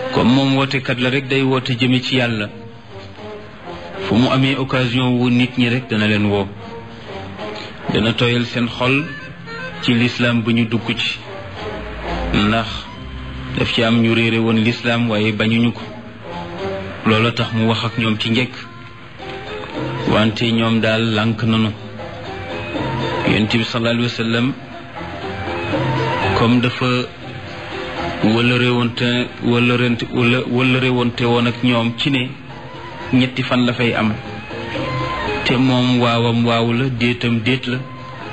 comme moom wootekat la rek day woote jëme ci yàlla fu mu amee occasion wu nit ñi rek dana leen woo, dana tooyal seen xol ci lislaam bu ñu dugg ci, ndax daf ci am ñu réere woon lislaam waaye bañuñu ko. loolu tax mu wax ak ñoom ci njëkk, wante ñoom daal lànk nanu. yonent bi sallallahu alayhi wa sallam comme dafa wëllëreewonte woon ak ñoom ci ne ñetti fan la fay am, te moom waawam waaw la, déetam déet la.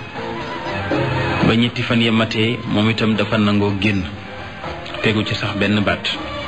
ba ñetti fan ya matee moom itam dafa nangoo génn, tegu ci sax benn baat.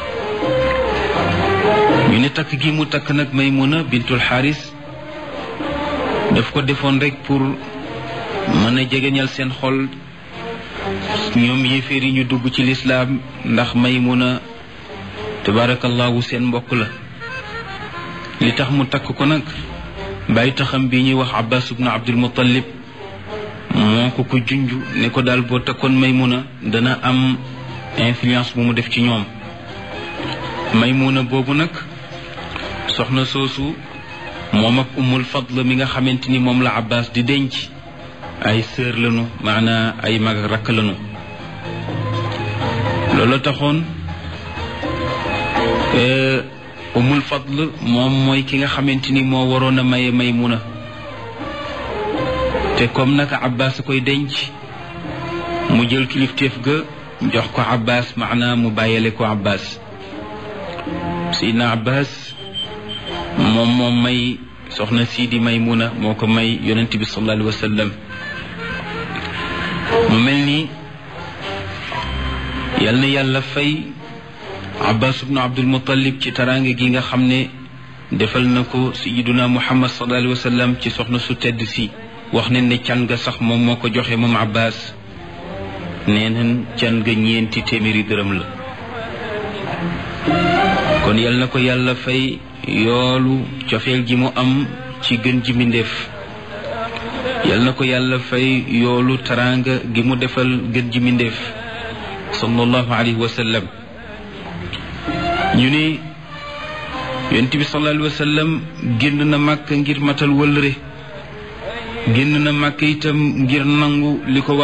ñu ne takk gi mu takk nag Maymuna bintul Xaaris daf ko defoon rek pour mën a jegeñal seen xol ñoom yéeféer yi ñu dugg ci lislaam, ndax Maymuna tabarakallahu seen mbokk la. li tax mu takk ko nag bàyyi taxam bi ñuy wax Abbas ibn Abdul Muttalib moo ko junj ne ko daal boo takkoon Maymuna dana am influence bu mu def ci ñoom. Maymuna boobu nag soxna soosu moom ak Ummul Fadl mi nga xamante ni moom la Abbas di denc ay sœur lañu, maanaa ay mag ak rakk lañu. loolu taxoon Ummul Fadl moom mooy ki nga xamante ni moo waroon a maye Maymuna, te comme naka Abbas koy denc mu jël kilifteef ga jox ko Abbas, maanaa mu bàyyale ko Abbas. Seydina Abbas moom may soxna sii di Maymuna, moo ko may yonent bi sallallahu alayhi wa sallam. mu mel ni yal na yàlla fay Abbas ibnu Abdul Muttalib ci taraange gi nga xam ne defal na ko sayyiduna Muhammad sallallahu alayhi wa sallam ci soxna su tedd si. wax ne can ga sax moom moo ko joxe moom Abbas, nee nañ can ga 4 téeméeri dërëm la. kon yal na ko yàlla fay yoolu cofeel gi mu am ci gën ji mbindéef, yal na ko yàlla fay yoolu taraanga gi mu defal gën ji mbindéef sallallahu alayhi wa sallam. ñu ne yonent bi sallallahu alayhi wa sallam génn na Màkka ngir matal wëllëre, génn na Màkka itam ngir nangu li ko